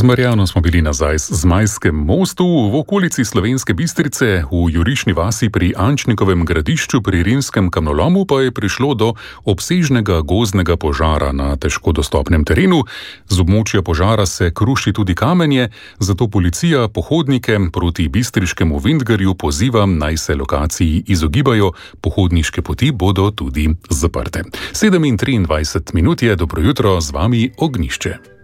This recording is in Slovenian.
Z Marjano smo bili nazaj z Zmajskem mostu v okolici Slovenske Bistrice, v Jurišni vasi pri Ančnikovem gradišču pri Rimskem kamnolomu pa je prišlo do obsežnega gozdnega požara na težko dostopnem terenu. Z območja požara se kruši tudi kamenje, zato policija pohodnike proti bistriškemu Vintgerju poziva, naj se lokaciji izogibajo, pohodniške poti bodo tudi zaprte. 7:23 je, dobro jutro, z vami Ognjišče.